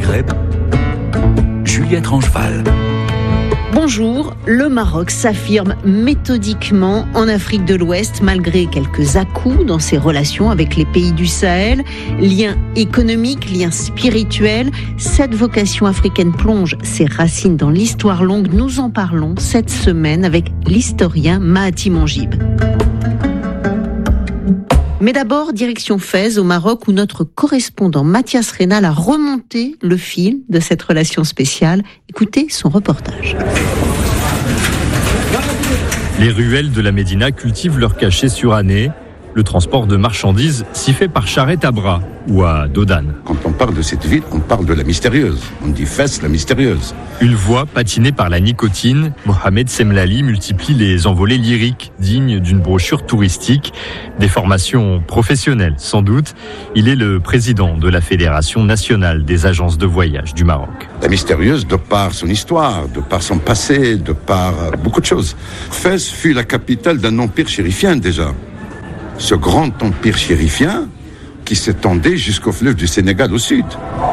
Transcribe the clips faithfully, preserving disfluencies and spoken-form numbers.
Maghreb, Juliette Rangeval. Bonjour, le Maroc s'affirme méthodiquement en Afrique de l'Ouest malgré quelques à-coups dans ses relations avec les pays du Sahel. Liens économiques, liens spirituels, cette vocation africaine plonge ses racines dans l'histoire longue. Nous en parlons cette semaine avec l'historien Mahati Manjib. Mais d'abord, direction Fès, au Maroc, où notre correspondant Mathias Rénal a remonté le fil de cette relation spéciale. Écoutez son reportage. Les ruelles de la Médina cultivent leur cachet suranné. Le transport de marchandises s'y fait par charrette à bras ou à dodane. Quand on parle de cette ville, on parle de la mystérieuse. On dit Fès, la mystérieuse. Une voix patinée par la nicotine, Mohamed Semlali multiplie les envolées lyriques dignes d'une brochure touristique. Des formations professionnelles, sans doute. Il est le président de la Fédération nationale des agences de voyage du Maroc. La mystérieuse, de par son histoire, de par son passé, de par beaucoup de choses. Fès fut la capitale d'un empire chérifien déjà. Ce grand empire chérifien qui s'étendait jusqu'au fleuve du Sénégal au sud.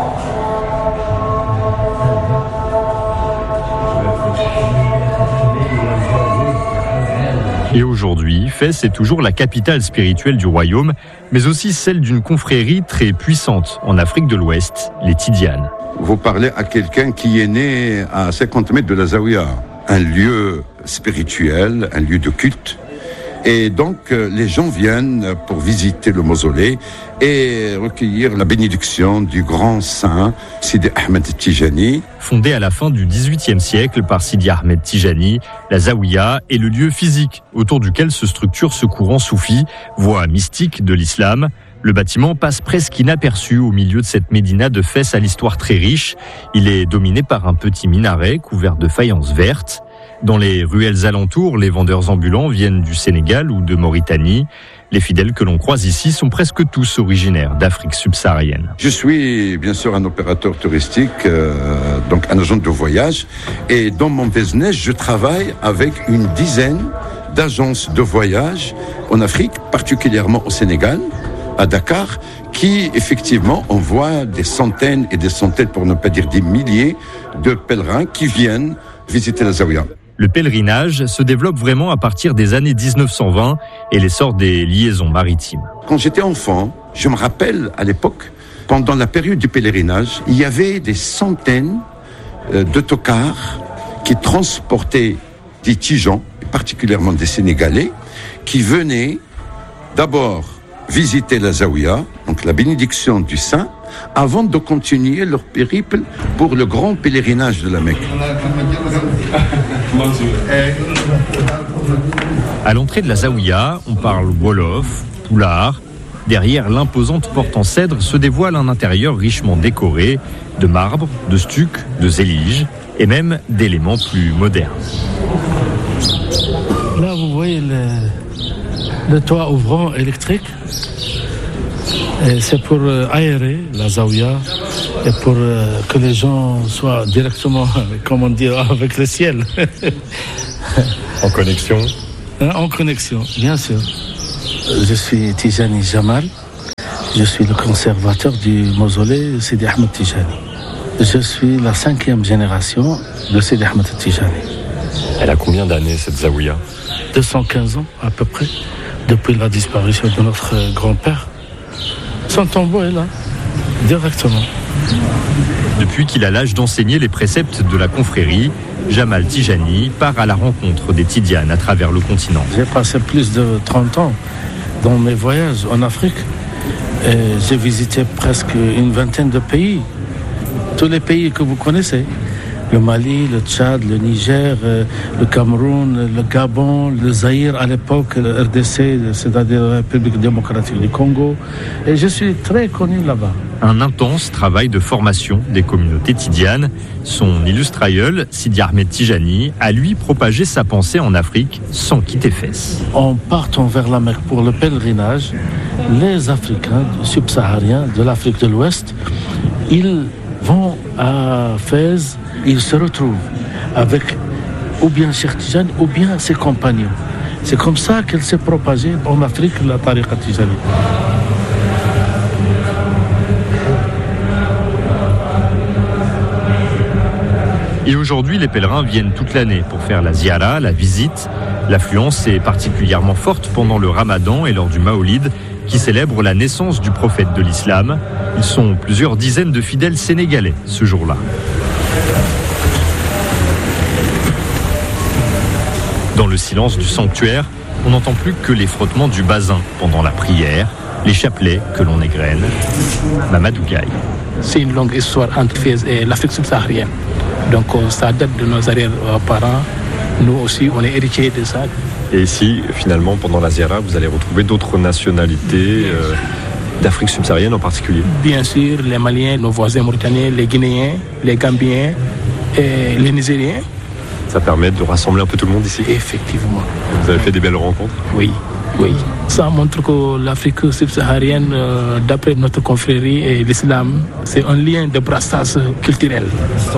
Et aujourd'hui, Fès est toujours la capitale spirituelle du royaume, mais aussi celle d'une confrérie très puissante en Afrique de l'Ouest, les Tidianes. Vous parlez à quelqu'un qui est né à cinquante mètres de la Zaouia, un lieu spirituel, un lieu de culte. Et donc, les gens viennent pour visiter le mausolée et recueillir la bénédiction du grand saint Sidi Ahmed Tijani. Fondée à la fin du dix-huitième siècle par Sidi Ahmed Tijani, la Zaouia est le lieu physique autour duquel se structure ce courant soufi, voie mystique de l'islam. Le bâtiment passe presque inaperçu au milieu de cette médina de Fès à l'histoire très riche. Il est dominé par un petit minaret couvert de faïences vertes. Dans les ruelles alentours, les vendeurs ambulants viennent du Sénégal ou de Mauritanie. Les fidèles que l'on croise ici sont presque tous originaires d'Afrique subsaharienne. Je suis bien sûr un opérateur touristique, euh, donc un agent de voyage. Et dans mon business, je travaille avec une dizaine d'agences de voyage en Afrique, particulièrement au Sénégal, à Dakar, qui effectivement envoient des centaines et des centaines, pour ne pas dire des milliers, de pèlerins qui viennent visiter la Zaouia. Le pèlerinage se développe vraiment à partir des années dix-neuf cent vingt et l'essor des liaisons maritimes. Quand j'étais enfant, je me rappelle à l'époque, pendant la période du pèlerinage, il y avait des centaines d'autocars qui transportaient des Tijans, particulièrement des Sénégalais, qui venaient d'abord visiter la Zaouia, donc la bénédiction du saint, avant de continuer leur périple pour le grand pèlerinage de la Mecque. À l'entrée de la Zaouia, on parle wolof, poulard. Derrière l'imposante porte en cèdre se dévoile un intérieur richement décoré de marbre, de stuc, de zélige et même d'éléments plus modernes. Là, vous voyez le, le toit ouvrant électrique. Et c'est pour aérer la Zaouia et pour que les gens soient directement, comment dire, avec le ciel. En connexion ? En connexion, bien sûr. Je suis Tijani Jamal. Je suis le conservateur du mausolée Sidi Ahmed Tijani. Je suis la cinquième génération de Sidi Ahmed Tijani. Elle a combien d'années cette Zaouia ? deux cent quinze ans à peu près, depuis la disparition de notre grand-père. Son tombeau est là, directement. Depuis qu'il a l'âge d'enseigner les préceptes de la confrérie, Jamal Tijani part à la rencontre des Tidianes à travers le continent. J'ai passé plus de trente ans dans mes voyages en Afrique. Et j'ai visité presque une vingtaine de pays. Tous les pays que vous connaissez. Le Mali, le Tchad, le Niger, le Cameroun, le Gabon, le Zaïre à l'époque, le R D C, c'est-à-dire la République démocratique du Congo. Et je suis très connu là-bas. Un intense travail de formation des communautés tidianes. Son illustre aïeul, Sidi Ahmed Tijani, a lui propagé sa pensée en Afrique sans quitter Fès. En partant vers la Mecque pour le pèlerinage, les Africains subsahariens de l'Afrique de l'Ouest, ils vont à Fès, ils se retrouvent avec ou bien Cheikh Tijani ou bien ses compagnons. C'est comme ça qu'elle s'est propagée en Afrique, la tariqa Tijani. Et aujourd'hui, les pèlerins viennent toute l'année pour faire la ziara, la visite. L'affluence est particulièrement forte pendant le Ramadan et lors du Maolid, qui célèbre la naissance du prophète de l'islam. Ils sont plusieurs dizaines de fidèles sénégalais ce jour-là. Dans le silence du sanctuaire, on n'entend plus que les frottements du basin pendant la prière, les chapelets que l'on égrène. Mamadou Gaye. C'est une longue histoire entre Fès et l'Afrique subsaharienne. Donc ça date de nos arrière-parents. Nous aussi, on est héritiers de ça. Et ici, finalement, pendant la ziara, vous allez retrouver d'autres nationalités euh, d'Afrique subsaharienne en particulier. Bien sûr, les Maliens, nos voisins mauritaniens, les Guinéens, les Gambiens et les Nigériens. Ça permet de rassembler un peu tout le monde ici. Effectivement. Vous avez fait des belles rencontres? Oui, oui. Ça montre que l'Afrique subsaharienne, euh, d'après notre confrérie et l'islam, c'est un lien de brassage culturel.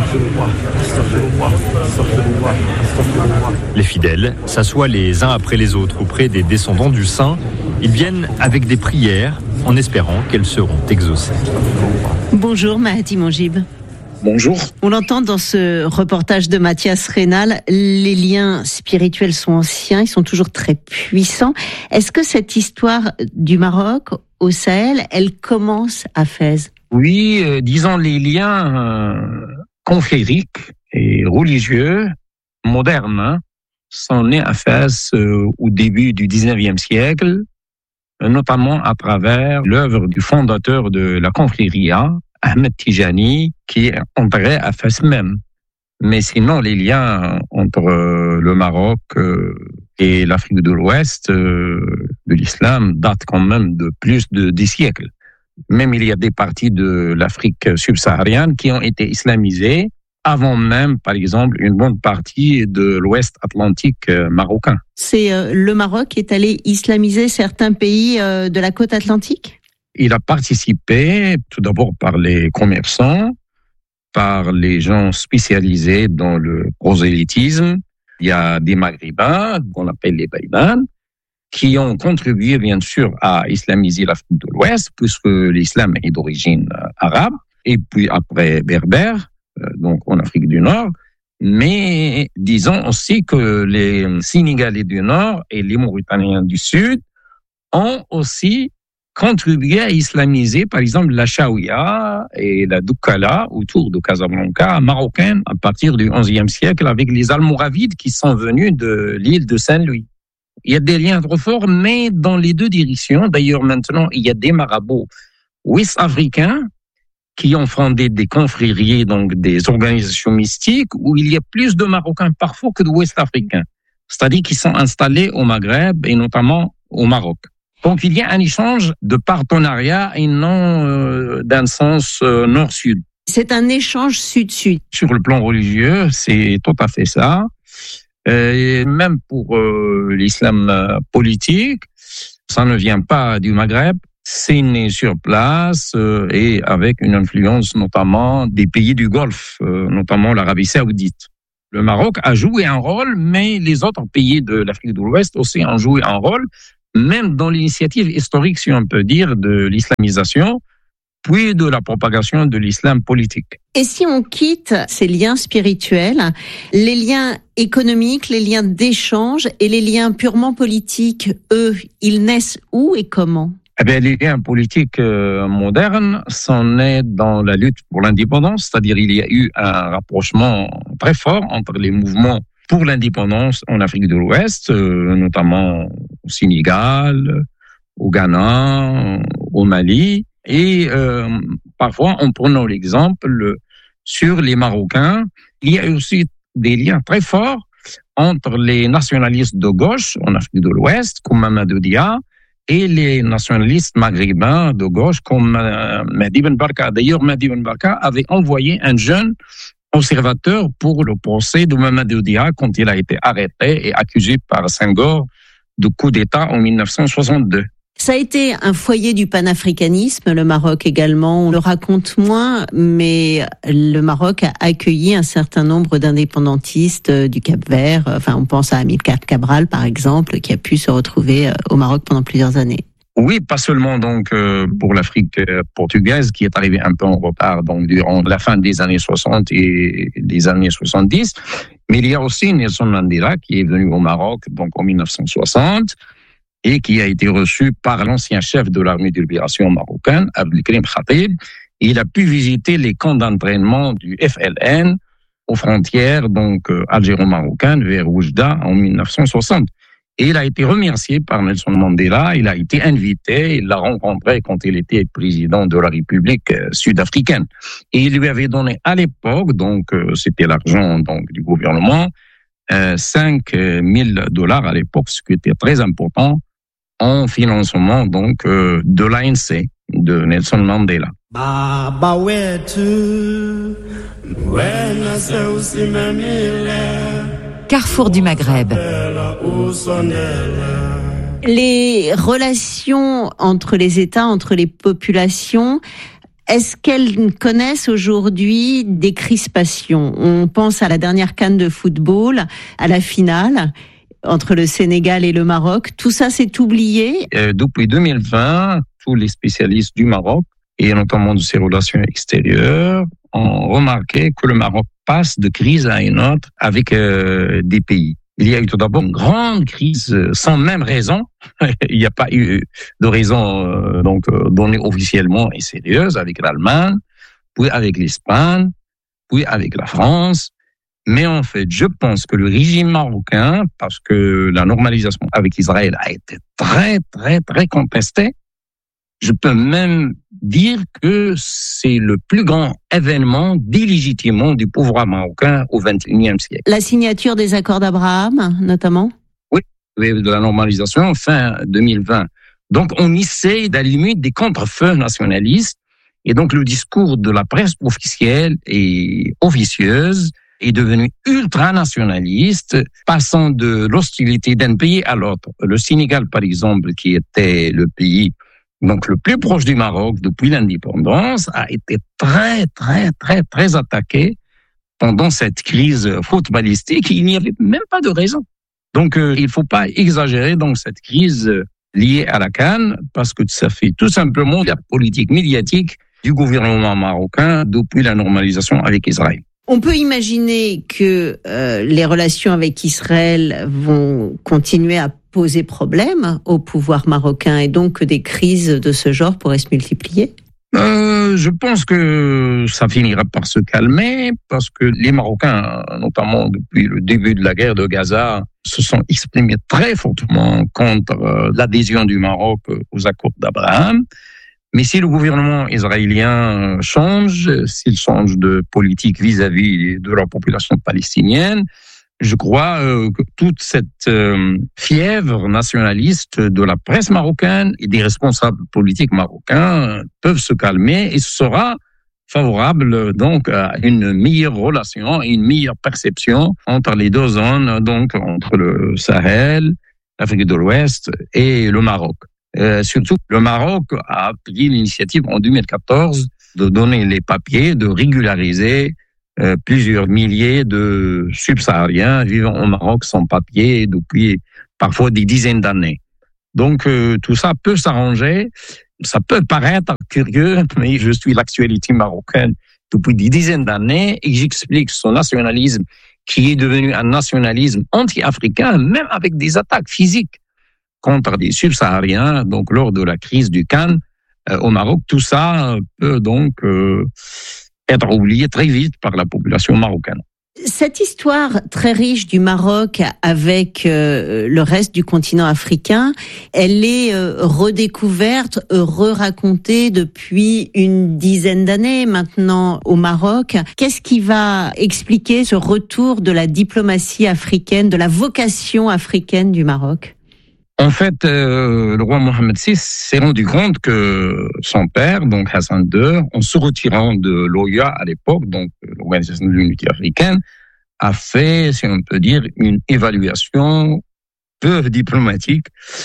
Les fidèles s'assoient les uns après les autres auprès des descendants du saint. Ils viennent avec des prières en espérant qu'elles seront exaucées. Bonjour Mahati Mongib. Bonjour. On l'entend dans ce reportage de Mathias Rénal, les liens spirituels sont anciens, ils sont toujours très puissants. Est-ce que cette histoire du Maroc au Sahel, elle commence à Fès? Oui, euh, disons les liens euh, confrériques et religieux modernes hein, sont nés à Fès euh, au début du dix-neuvième siècle, euh, notamment à travers l'œuvre du fondateur de la confrérie, Ahmed Tijani, qui est enterré à Fès même. Mais sinon, les liens entre euh, le Maroc euh, et l'Afrique de l'Ouest euh, de l'islam datent quand même de plus de dix siècles. Même il y a des parties de l'Afrique subsaharienne qui ont été islamisées avant même, par exemple, une bonne partie de l'Ouest atlantique euh, marocain. C'est euh, le Maroc qui est allé islamiser certains pays euh, de la côte atlantique ? Il a participé tout d'abord par les commerçants, par les gens spécialisés dans le prosélytisme. Il y a des Maghrébins, qu'on appelle les Baïbans, qui ont contribué bien sûr à islamiser l'Afrique de l'Ouest, puisque l'islam est d'origine arabe, et puis après berbère, donc en Afrique du Nord. Mais disons aussi que les Sénégalais du Nord et les Mauritaniens du Sud ont aussi contribué à islamiser, par exemple, la Chaouia et la Doukala autour de Casablanca, marocaine, à partir du onzième siècle, avec les Almoravides qui sont venus de l'île de Saint-Louis. Il y a des liens trop forts, mais dans les deux directions. D'ailleurs, maintenant, il y a des marabouts ouest-africains qui ont fondé des confréries, donc des organisations mystiques, où il y a plus de Marocains parfois que d'Ouest-Africains. C'est-à-dire qu'ils sont installés au Maghreb et notamment au Maroc. Donc, il y a un échange de partenariat et non euh, d'un sens euh, nord-sud. C'est un échange sud-sud. Sur le plan religieux, c'est tout à fait ça. Euh, et même pour euh, l'islam euh, politique, ça ne vient pas du Maghreb. C'est né sur place euh, et avec une influence notamment des pays du Golfe, euh, notamment l'Arabie Saoudite. Le Maroc a joué un rôle, mais les autres pays de l'Afrique de l'Ouest aussi ont joué un rôle, même dans l'initiative historique, si on peut dire, de l'islamisation, puis de la propagation de l'islam politique. Et si on quitte ces liens spirituels, les liens économiques, les liens d'échange et les liens purement politiques, eux, ils naissent où et comment ? Eh bien, les liens politiques euh, modernes sont nés dans la lutte pour l'indépendance, c'est-à-dire il y a eu un rapprochement très fort entre les mouvements pour l'indépendance en Afrique de l'Ouest, euh, notamment au Sénégal, au Ghana, au Mali, et euh, parfois, en prenant l'exemple sur les Marocains, il y a aussi des liens très forts entre les nationalistes de gauche en Afrique de l'Ouest, comme Mamadou Dia, et les nationalistes maghrébins de gauche comme euh, Mehdi Ben Barka. D'ailleurs, Mehdi Ben Barka avait envoyé un jeune conservateur pour le procès de Mamadou Dia quand il a été arrêté et accusé par Senghor de coup d'État en dix-neuf cent soixante-deux. Ça a été un foyer du panafricanisme, le Maroc également. On le raconte moins, mais le Maroc a accueilli un certain nombre d'indépendantistes du Cap-Vert. Enfin, on pense à Amilcar Cabral, par exemple, qui a pu se retrouver au Maroc pendant plusieurs années. Oui, pas seulement donc euh, pour l'Afrique euh, portugaise qui est arrivée un peu en retard donc durant la fin des années soixante et des années soixante-dix, mais il y a aussi Nelson Mandela qui est venu au Maroc donc en mille neuf cent soixante et qui a été reçu par l'ancien chef de l'armée de libération marocaine, Abdelkrim Khatib. Il a pu visiter les camps d'entraînement du F L N aux frontières donc euh, algéro-marocaines vers Oujda en mille neuf cent soixante. Et il a été remercié par Nelson Mandela, il a été invité, il l'a rencontré quand il était président de la République sud-africaine. Et il lui avait donné à l'époque, donc euh, c'était l'argent donc du gouvernement, euh, cinq mille dollars à l'époque, ce qui était très important en financement donc euh, de l'A N C, de Nelson Mandela. Baba Carrefour du Maghreb. Les relations entre les États, entre les populations, est-ce qu'elles connaissent aujourd'hui des crispations ? On pense à la dernière CAN de football, à la finale entre le Sénégal et le Maroc. Tout ça, c'est oublié ? euh, Depuis deux mille vingt, tous les spécialistes du Maroc, et notamment de ses relations extérieures, ont remarqué que le Maroc passe de crise à une autre avec euh, des pays. Il y a eu tout d'abord une grande crise euh, sans même raison. Il n'y a pas eu de raison euh, donc euh, donnée officiellement et sérieuse avec l'Allemagne, puis avec l'Espagne, puis avec la France. Mais en fait, je pense que le régime marocain, parce que la normalisation avec Israël a été très, très, très contestée, je peux même dire que c'est le plus grand événement d'illégitimement du pouvoir marocain au vingt et unième siècle. La signature des accords d'Abraham, notamment ? Oui, de la normalisation fin deux mille vingt. Donc, on essaie d'allumer des contre-feux nationalistes. Et donc, le discours de la presse officielle et officieuse est devenu ultra-nationaliste, passant de l'hostilité d'un pays à l'autre. Le Sénégal, par exemple, qui était le pays donc le plus proche du Maroc depuis l'indépendance, a été très, très, très, très attaqué pendant cette crise footballistique. Il n'y avait même pas de raison. Donc, euh, il ne faut pas exagérer dans cette crise liée à la CAN, parce que ça fait tout simplement la politique médiatique du gouvernement marocain depuis la normalisation avec Israël. On peut imaginer que euh, les relations avec Israël vont continuer à poser problème au pouvoir marocain et donc que des crises de ce genre pourraient se multiplier ? euh, Je pense que ça finira par se calmer parce que les Marocains, notamment depuis le début de la guerre de Gaza, se sont exprimés très fortement contre l'adhésion du Maroc aux accords d'Abraham. Mais si le gouvernement israélien change, s'il change de politique vis-à-vis de la population palestinienne, je crois euh, que toute cette euh, fièvre nationaliste de la presse marocaine et des responsables politiques marocains peuvent se calmer et sera favorable donc à une meilleure relation et une meilleure perception entre les deux zones, donc entre le Sahel, l'Afrique de l'Ouest et le Maroc. Euh, surtout, le Maroc a pris l'initiative en deux mille quatorze de donner les papiers, de régulariser euh, plusieurs milliers de subsahariens vivant au Maroc sans papiers depuis parfois des dizaines d'années. Donc, euh, tout ça peut s'arranger. Ça peut paraître curieux, mais je suis l'actualité marocaine depuis des dizaines d'années et j'explique son nationalisme qui est devenu un nationalisme anti-africain, même avec des attaques physiques contre des subsahariens, donc lors de la crise du Cannes euh, au Maroc. Tout ça peut donc euh, être oublié très vite par la population marocaine. Cette histoire très riche du Maroc avec euh, le reste du continent africain, elle est euh, redécouverte, euh, re-racontée depuis une dizaine d'années maintenant au Maroc. Qu'est-ce qui va expliquer ce retour de la diplomatie africaine, de la vocation africaine du Maroc ? En fait, euh, le roi Mohamed six s'est rendu compte que son père, donc Hassan deux, en se retirant de l'O U A à l'époque, donc l'Organisation de l'Unité africaine, a fait, si on peut dire, une évaluation peu diplomatique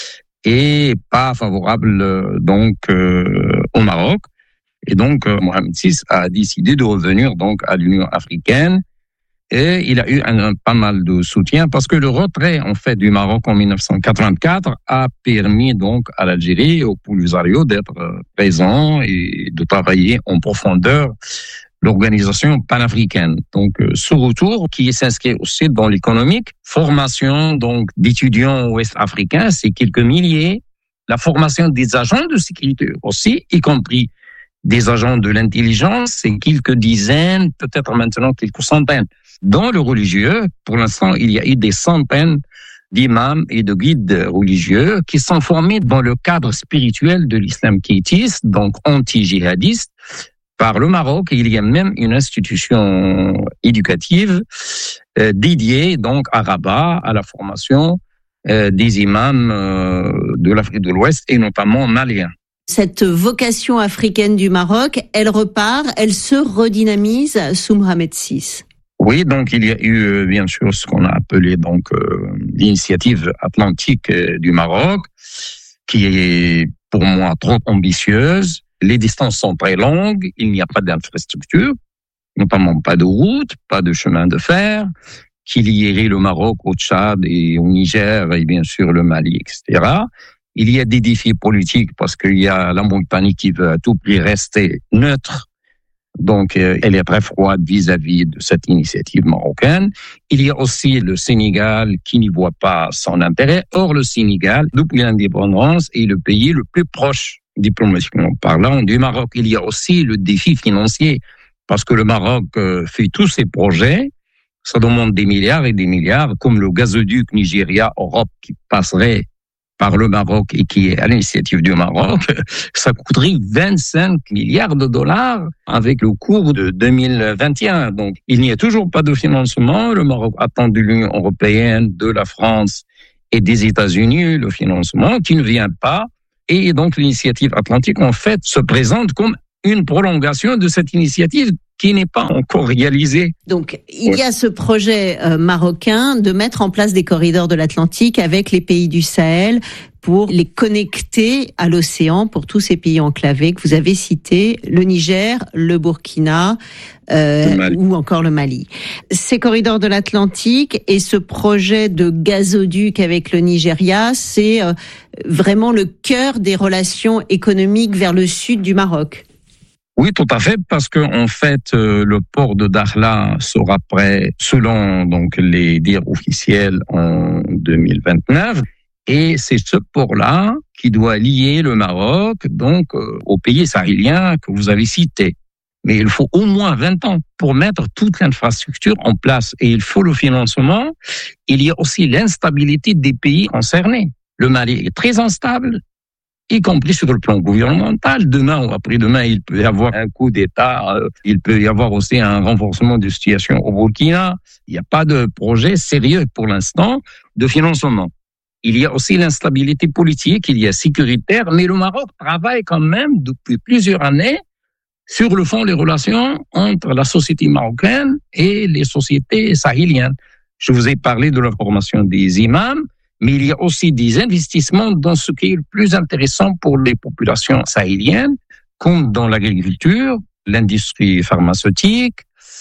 et pas favorable donc euh, au Maroc. Et donc euh, Mohamed six a décidé de revenir donc à l'Union africaine Et il a eu un, un, pas mal de soutien parce que le retrait en fait du Maroc en dix-neuf cent quatre-vingt-quatre a permis donc à l'Algérie et au Polisario d'être présent et de travailler en profondeur l'organisation panafricaine. Donc ce retour qui s'inscrit aussi dans l'économique, formation donc d'étudiants ouest-africains, c'est quelques milliers, la formation des agents de sécurité aussi, y compris des agents de l'intelligence, c'est quelques dizaines, peut-être maintenant quelques centaines. Dans le religieux, pour l'instant, il y a eu des centaines d'imams et de guides religieux qui sont formés dans le cadre spirituel de l'islam quiétiste, donc anti-djihadiste. Par le Maroc, il y a même une institution éducative euh, dédiée donc à Rabat, à la formation euh, des imams euh, de l'Afrique de l'Ouest et notamment maliens. Cette vocation africaine du Maroc, elle repart, elle se redynamise sous Mohamed six. Oui, donc il y a eu bien sûr ce qu'on a appelé donc euh, l'initiative atlantique euh, du Maroc, qui est pour moi trop ambitieuse. Les distances sont très longues, il n'y a pas d'infrastructure, notamment pas de route, pas de chemin de fer, qui lierait le Maroc au Tchad et au Niger et bien sûr le Mali, et cetera. Il y a des défis politiques parce qu'il y a la Mauritanie qui veut à tout prix rester neutre. Donc, elle est très froide vis-à-vis de cette initiative marocaine. Il y a aussi le Sénégal qui n'y voit pas son intérêt. Or, le Sénégal, depuis l'indépendance, est le pays le plus proche, diplomatiquement parlant, du Maroc. Il y a aussi le défi financier parce que le Maroc fait tous ses projets. Ça demande des milliards et des milliards, comme le gazoduc Nigeria-Europe qui passerait par le Maroc et qui est à l'initiative du Maroc, ça coûterait vingt-cinq milliards de dollars avec le cours de deux mille vingt et un. Donc, il n'y a toujours pas de financement. Le Maroc attend de l'Union européenne, de la France et des États-Unis le financement qui ne vient pas. Et donc, l'initiative atlantique, en fait, se présente comme une prolongation de cette initiative qui n'est pas encore réalisée. Donc, il y a ce projet euh, marocain de mettre en place des corridors de l'Atlantique avec les pays du Sahel pour les connecter à l'océan pour tous ces pays enclavés que vous avez cités, le Niger, le Burkina euh, le ou encore le Mali. Ces corridors de l'Atlantique et ce projet de gazoduc avec le Nigeria, c'est euh, vraiment le cœur des relations économiques vers le sud du Maroc. Oui, tout à fait, parce que en fait, euh, le port de Dakhla sera prêt, selon donc les dires officiels, en deux mille vingt-neuf, et c'est ce port-là qui doit lier le Maroc donc euh, aux pays sahéliens que vous avez cités. Mais il faut au moins vingt ans pour mettre toute l'infrastructure en place, et il faut le financement. Il y a aussi l'instabilité des pays concernés. Le Mali est très instable, y compris sur le plan gouvernemental. Demain ou après-demain, il peut y avoir un coup d'État, euh, il peut y avoir aussi un renforcement de situation au Burkina. Il n'y a pas de projet sérieux pour l'instant de financement. Il y a aussi l'instabilité politique, il y a sécuritaire, mais le Maroc travaille quand même depuis plusieurs années sur le fond des relations entre la société marocaine et les sociétés sahéliennes. Je vous ai parlé de la formation des imams, mais il y a aussi des investissements dans ce qui est le plus intéressant pour les populations sahéliennes, comme dans l'agriculture, l'industrie pharmaceutique,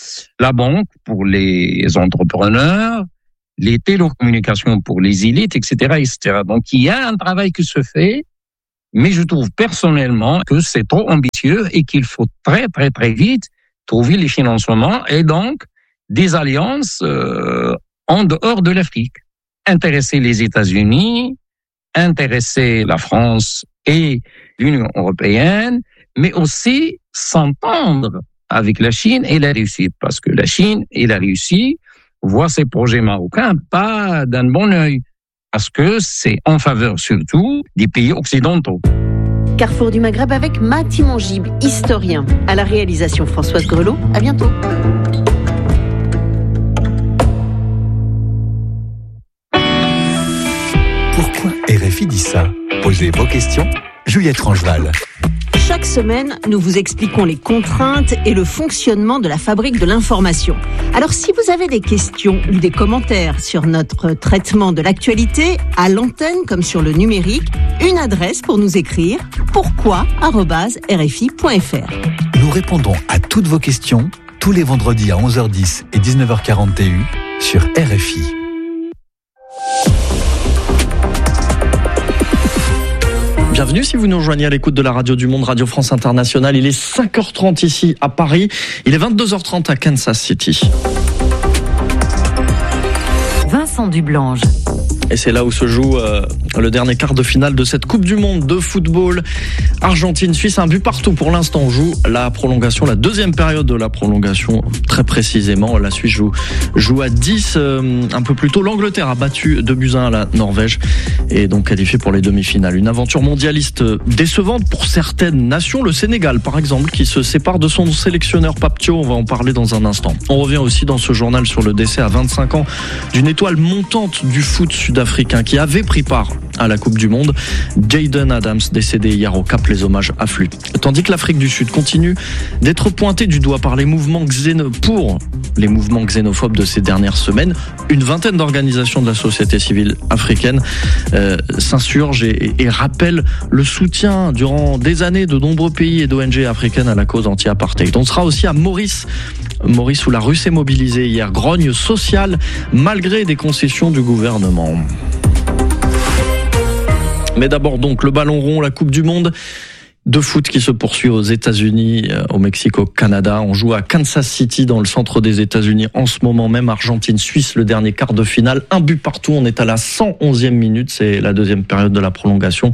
la banque pour les entrepreneurs, les télécommunications pour les élites, et cetera, et cetera. Donc, il y a un travail qui se fait, mais je trouve personnellement que c'est trop ambitieux et qu'il faut très, très, très vite trouver les financements et donc des alliances euh, en dehors de l'Afrique. Intéresser les États-Unis, intéresser la France et l'Union européenne, mais aussi s'entendre avec la Chine et la Russie, parce que la Chine et la Russie voient ces projets marocains pas d'un bon œil, parce que c'est en faveur surtout des pays occidentaux. Carrefour du Maghreb avec Mati Mongib, historien. À la réalisation Françoise Grelot. À bientôt. Pourquoi R F I dit ça? Posez vos questions, Juliette Rangeval. Chaque semaine, nous vous expliquons les contraintes et le fonctionnement de la fabrique de l'information. Alors, si vous avez des questions ou des commentaires sur notre traitement de l'actualité, à l'antenne comme sur le numérique, une adresse pour nous écrire, pourquoi arobase r f i point f r. Nous répondons à toutes vos questions tous les vendredis à onze heures dix et dix-neuf heures quarante T U sur R F I. Bienvenue si vous nous rejoignez à l'écoute de la Radio du Monde, Radio France Internationale. Il est cinq heures trente ici à Paris, il est vingt-deux heures trente à Kansas City. Vincent Dublange. Et c'est là où se joue euh, le dernier quart de finale de cette Coupe du Monde de football. Argentine-Suisse, un but partout. Pour l'instant, on joue la prolongation, la deuxième période de la prolongation, très précisément. La Suisse joue, joue à dix. Euh, un peu plus tôt, l'Angleterre a battu deux buts à un la Norvège et donc qualifié pour les demi-finales. Une aventure mondialiste décevante pour certaines nations. Le Sénégal, par exemple, qui se sépare de son sélectionneur Pape Thiaw. On va en parler dans un instant. On revient aussi dans ce journal sur le décès à vingt-cinq ans d'une étoile montante du foot sud-africain qui avait pris part à la Coupe du Monde. Jayden Adams, décédé hier au Cap, les hommages affluent. Tandis que l'Afrique du Sud continue d'être pointée du doigt par les mouvements xéno... pour les mouvements xénophobes de ces dernières semaines. Une vingtaine d'organisations de la société civile africaine euh, s'insurgent et, et rappellent le soutien durant des années de nombreux pays et d'O N G africaines à la cause anti-apartheid. On sera aussi à Maurice. Maurice, où la Russie s'est mobilisée hier. Grogne sociale malgré des concessions du gouvernement. Mais d'abord donc le ballon rond, la Coupe du Monde de foot qui se poursuit aux États-Unis, au Mexique, au Canada. On joue à Kansas City dans le centre des États-Unis en ce moment même. Argentine-Suisse, le dernier quart de finale. Un but partout. On est à la cent onzième minute. C'est la deuxième période de la prolongation.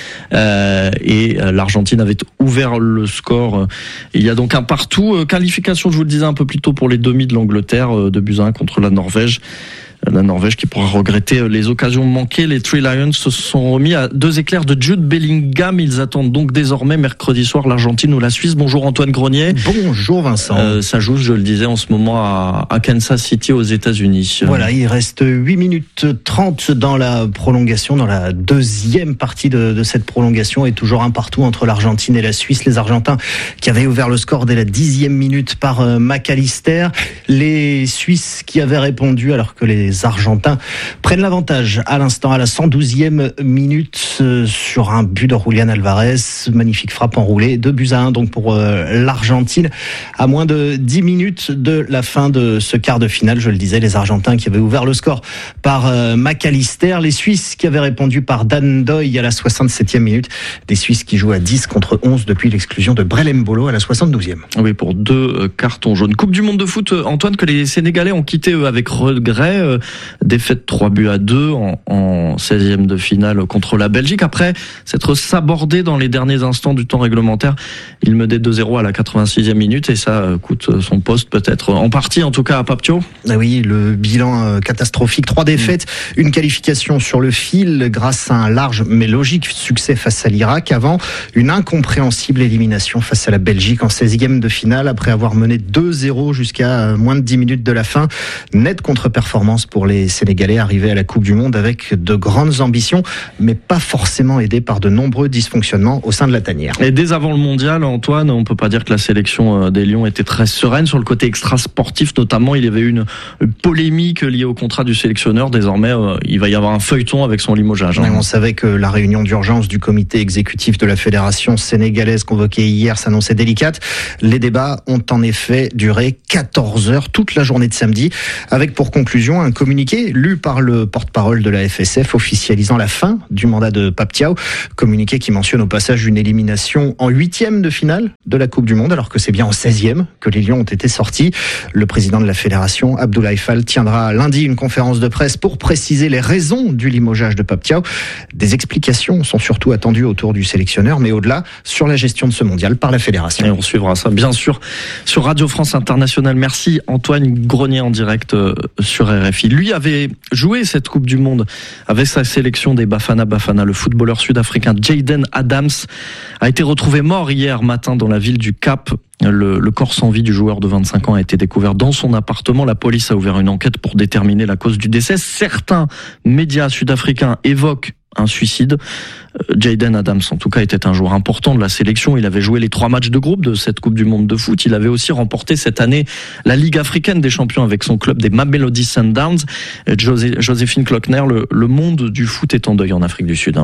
Euh, et l'Argentine avait ouvert le score. Il y a donc un partout. Qualification, je vous le disais un peu plus tôt, pour les demi de l'Angleterre, deux buts à un contre la Norvège. La Norvège qui pourra regretter les occasions manquées. Les Three Lions se sont remis à deux éclairs de Jude Bellingham. Ils attendent donc désormais mercredi soir l'Argentine ou la Suisse. Bonjour Antoine Grenier. Bonjour Vincent. Euh, ça joue, je le disais, en ce moment à, à Kansas City aux États-Unis. Voilà, il reste huit minutes trente dans la prolongation, dans la deuxième partie de, de cette prolongation, et toujours un partout entre l'Argentine et la Suisse. Les Argentins qui avaient ouvert le score dès la dixième minute par euh, McAllister. Les Suisses qui avaient répondu alors que les Argentins prennent l'avantage à l'instant, à la cent douzième minute, euh, sur un but de Julián Alvarez. Magnifique frappe enroulée, deux buts à un donc pour euh, l'Argentine, à moins de dix minutes de la fin de ce quart de finale. Je le disais, les Argentins qui avaient ouvert le score par euh, McAllister, les Suisses qui avaient répondu par Dan Doy à la soixante-septième minute, des Suisses qui jouent à dix contre onze depuis l'exclusion de Brel Mbolo à la soixante-douzième. Oui, pour deux euh, cartons jaunes. Coupe du monde de foot, Antoine, que les Sénégalais ont quitté eux avec regret. Euh, Défaite trois buts à deux en, en seizième de finale contre la Belgique. Après s'être sabordé dans les derniers instants du temps réglementaire, il menait deux zéro à la quatre-vingt-sixième minute et ça coûte son poste peut-être en partie, en tout cas à Pape Thiaw. Ah oui, le bilan catastrophique. Trois défaites, mmh. une qualification sur le fil grâce à un large mais logique succès face à l'Irak, avant une incompréhensible élimination face à la Belgique en seizième de finale après avoir mené deux zéro jusqu'à moins de dix minutes de la fin. Nette contre-performance pour les Sénégalais arrivés à la Coupe du Monde avec de grandes ambitions, mais pas forcément aidés par de nombreux dysfonctionnements au sein de la tanière. Et dès avant le mondial, Antoine, on peut pas dire que la sélection des Lions était très sereine sur le côté extra-sportif, notamment. Il y avait une polémique liée au contrat du sélectionneur. Désormais, il va y avoir un feuilleton avec son limogeage. Hein. On savait que la réunion d'urgence du comité exécutif de la fédération sénégalaise convoquée hier s'annonçait délicate. Les débats ont en effet duré quatorze heures, toute la journée de samedi, avec pour conclusion un communiqué lu par le porte-parole de la F S F officialisant la fin du mandat de Pape Thiaw. Communiqué qui mentionne au passage une élimination en huitième de finale de la Coupe du Monde, alors que c'est bien en seizième que les Lions ont été sortis. Le président de la fédération, Abdoulaye Fall, tiendra lundi une conférence de presse pour préciser les raisons du limogeage de Pape Thiaw. Des explications sont surtout attendues autour du sélectionneur, mais au-delà, sur la gestion de ce mondial par la fédération. Et on suivra ça, bien sûr, sur Radio France Internationale. Merci Antoine Grenier en direct sur R F I. Lui avait joué cette Coupe du Monde avec sa sélection des Bafana Bafana. Le footballeur sud-africain Jayden Adams a été retrouvé mort hier matin dans la ville du Cap. Le, le corps sans vie du joueur de vingt-cinq ans a été découvert dans son appartement. La police a ouvert une enquête pour déterminer la cause du décès. Certains médias sud-africains évoquent un suicide. Jayden Adams, en tout cas, était un joueur important de la sélection. Il avait joué les trois matchs de groupe de cette Coupe du Monde de foot. Il avait aussi remporté cette année la Ligue africaine des champions avec son club des Mamelodi Sundowns. José, Joséphine Klockner, le, le monde du foot est en deuil en Afrique du Sud.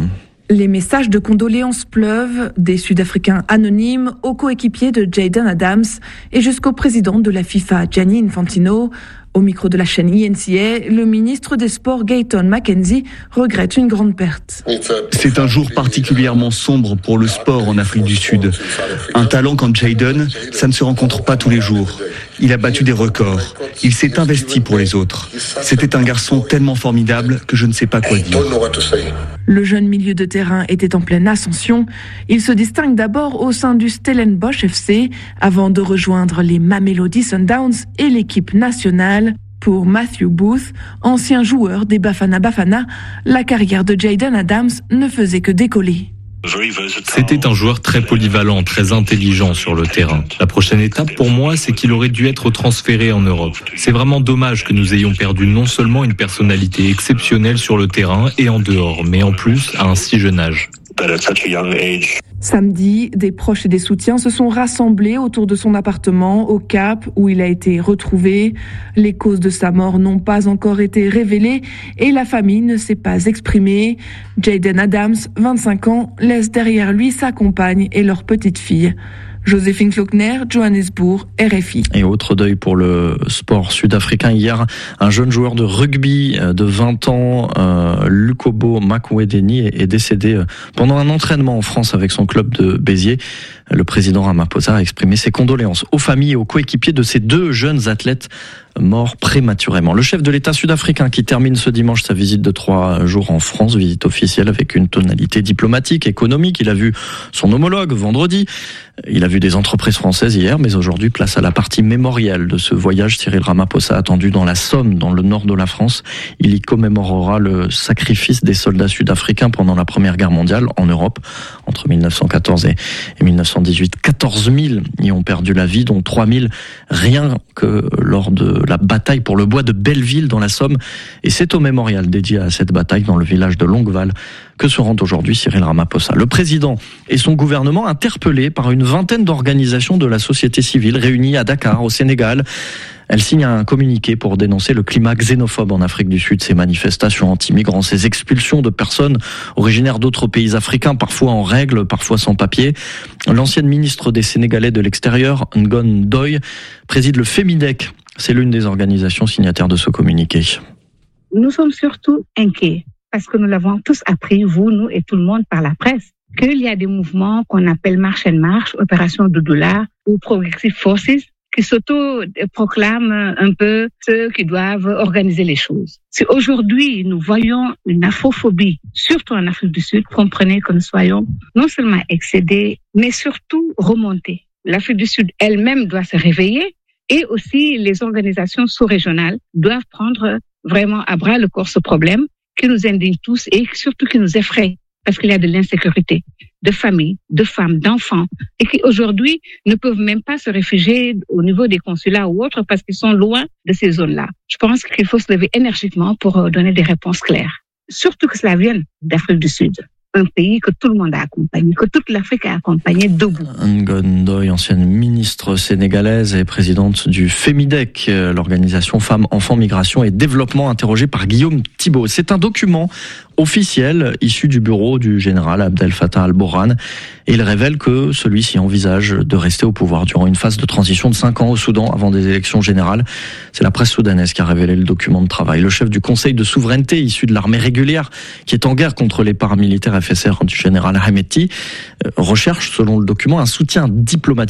Les messages de condoléances pleuvent des Sud-Africains anonymes aux coéquipiers de Jayden Adams et jusqu'au président de la FIFA, Gianni Infantino. Au micro de la chaîne E N C A, le ministre des Sports, Gayton McKenzie, regrette une grande perte. C'est un jour particulièrement sombre pour le sport en Afrique du Sud. Un talent comme Jayden, ça ne se rencontre pas tous les jours. Il a battu des records. Il s'est investi pour les autres. C'était un garçon tellement formidable que je ne sais pas quoi dire. Le jeune milieu de terrain était en pleine ascension. Il se distingue d'abord au sein du Stellenbosch F C avant de rejoindre les Mamelodi Sundowns et l'équipe nationale. Pour Matthew Booth, ancien joueur des Bafana Bafana, la carrière de Jayden Adams ne faisait que décoller. C'était un joueur très polyvalent, très intelligent sur le terrain. La prochaine étape pour moi, c'est qu'il aurait dû être transféré en Europe. C'est vraiment dommage que nous ayons perdu non seulement une personnalité exceptionnelle sur le terrain et en dehors, mais en plus à un si jeune âge. Samedi, des proches et des soutiens se sont rassemblés autour de son appartement au Cap où il a été retrouvé. Les causes de sa mort n'ont pas encore été révélées et la famille ne s'est pas exprimée. Jayden Adams, vingt-cinq ans, laisse derrière lui sa compagne et leur petite fille. Joséphine Klockner, Johannesburg, R F I. Et autre deuil pour le sport sud-africain. Hier, un jeune joueur de rugby de vingt ans, euh, Lukobo Makwedeni, est décédé pendant un entraînement en France avec son club de Béziers. Le président Ramaphosa a exprimé ses condoléances aux familles et aux coéquipiers de ces deux jeunes athlètes morts prématurément. Le chef de l'État sud-africain qui termine ce dimanche sa visite de trois jours en France, visite officielle avec une tonalité diplomatique, économique. Il a vu son homologue vendredi. Il a vu des entreprises françaises hier, mais aujourd'hui, place à la partie mémorielle de ce voyage. Cyril Ramaphosa attendu dans la Somme, dans le nord de la France. Il y commémorera le sacrifice des soldats sud-africains pendant la Première Guerre mondiale en Europe, entre mille neuf cent quatorze et mille neuf cent dix-huit. quatorze mille y ont perdu la vie, dont trois mille rien que lors de la bataille pour le bois de Belleville dans la Somme. Et c'est au mémorial dédié à cette bataille dans le village de Longueval que se rend aujourd'hui Cyril Ramaphosa. Le président et son gouvernement interpellés par une vingtaine d'organisations de la société civile réunies à Dakar, au Sénégal. Elle signe un communiqué pour dénoncer le climat xénophobe en Afrique du Sud, ces manifestations anti-migrants, ces expulsions de personnes originaires d'autres pays africains, parfois en règle, parfois sans papier. L'ancienne ministre des Sénégalais de l'extérieur, Ngon Ndoye, préside le FEMIDEC. C'est l'une des organisations signataires de ce communiqué. Nous sommes surtout inquiets parce que nous l'avons tous appris, vous, nous et tout le monde, par la presse, qu'il y a des mouvements qu'on appelle Marche and Marche, Opération Doudoula ou Progressive Forces, qui s'auto-proclament un peu ceux qui doivent organiser les choses. Si aujourd'hui nous voyons une afrophobie, surtout en Afrique du Sud, comprenez que nous soyons non seulement excédés, mais surtout remontés. L'Afrique du Sud elle-même doit se réveiller et aussi les organisations sous-régionales doivent prendre vraiment à bras le corps ce problème qui nous indigne tous et surtout qui nous effraie. Parce qu'il y a de l'insécurité de familles, de femmes, d'enfants, et qui aujourd'hui ne peuvent même pas se réfugier au niveau des consulats ou autres parce qu'ils sont loin de ces zones-là. Je pense qu'il faut se lever énergiquement pour donner des réponses claires. Surtout que cela vienne d'Afrique du Sud. Un pays que tout le monde a accompagné, que toute l'Afrique a accompagné debout. Ngon Ndoye, ancienne ministre sénégalaise et présidente du FEMIDEC, l'organisation Femmes, Enfants, Migration et Développement, interrogée par Guillaume Thibault. C'est un document officiel issu du bureau du général Abdel Fattah al-Burhan et il révèle que celui-ci envisage de rester au pouvoir durant une phase de transition de cinq ans au Soudan avant des élections générales. C'est la presse soudanaise qui a révélé le document de travail. Le chef du Conseil de souveraineté issu de l'armée régulière qui est en guerre contre les paramilitaires F S R du général Hameti recherche, selon le document, un soutien diplomatique